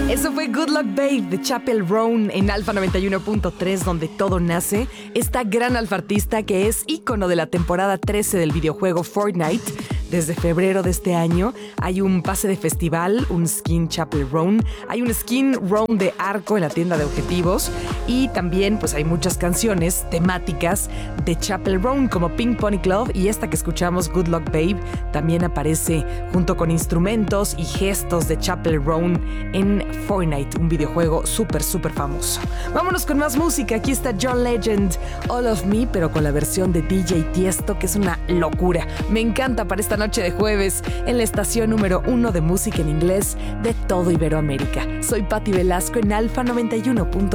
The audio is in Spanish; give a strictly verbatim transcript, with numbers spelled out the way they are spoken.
Eso fue Good Luck Babe de Chappell Roan en Alfa noventa y uno punto tres, donde todo nace. Esta gran alfa artista que es ícono de la temporada trece del videojuego Fortnite. Desde febrero de este año hay un pase de festival, un skin Chappell Roan, hay un skin Roan de arco en la tienda de objetivos y también pues hay muchas canciones temáticas de Chappell Roan como Pink Pony Club, y esta que escuchamos, Good Luck Babe, también aparece junto con instrumentos y gestos de Chappell Roan en Fortnite, un videojuego súper súper famoso. Vámonos con más música. Aquí está John Legend, All of Me, pero con la versión de D J Tiesto, que es una locura. Me encanta para esta noche de jueves en la estación número uno de música en inglés de todo Iberoamérica. Soy Patti Velasco en Alfa noventa y uno punto